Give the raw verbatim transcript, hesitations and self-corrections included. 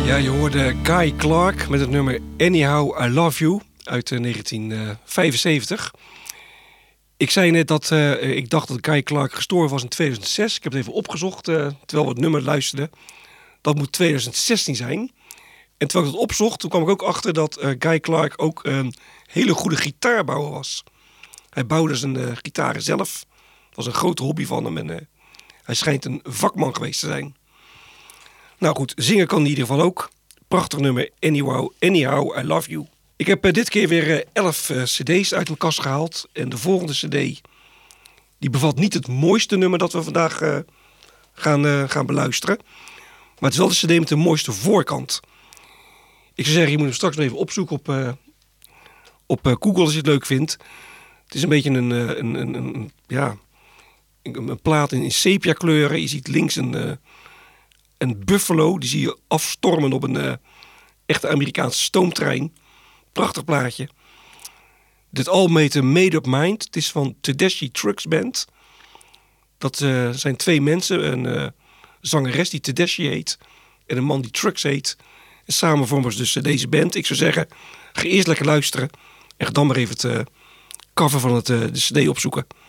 Ja, je hoorde Guy Clark met het nummer Anyhow I Love You uit uh, negentien vijfenzeventig. Ik zei net dat uh, ik dacht dat Guy Clark gestorven was in tweeduizend zes. Ik heb het even opgezocht, uh, terwijl we het nummer luisterden. Dat moet tweeduizend zestien zijn. En terwijl ik dat opzocht, toen kwam ik ook achter dat uh, Guy Clark ook een hele goede gitaarbouwer was. Hij bouwde zijn uh, gitaren zelf. Dat was een grote hobby van hem en uh, hij schijnt een vakman geweest te zijn. Nou goed, zingen kan in ieder geval ook. Prachtig nummer, Anyhow, Anyhow I Love You. Ik heb uh, dit keer weer uh, elf uh, cd's uit mijn kast gehaald. En de volgende cd, die bevat niet het mooiste nummer dat we vandaag uh, gaan, uh, gaan beluisteren. Maar het is wel de cd met de mooiste voorkant. Ik zou zeggen, je moet hem straks nog even opzoeken op, uh, op uh, Google als je het leuk vindt. Het is een beetje een, uh, een, een, een, ja, een, een plaat in, in sepia kleuren. Je ziet links een... Uh, Een Buffalo, die zie je afstormen op een uh, echte Amerikaanse stoomtrein. Prachtig plaatje. Dit album heet Made Up Mind. Het is van Tedeschi Trucks Band. Dat uh, zijn twee mensen. Een uh, zangeres die Tedeschi heet. En een man die Trucks heet. En samen vormen ze dus uh, deze band. Ik zou zeggen, ga eerst lekker luisteren. En ga dan maar even het uh, cover van het, uh, de cd opzoeken.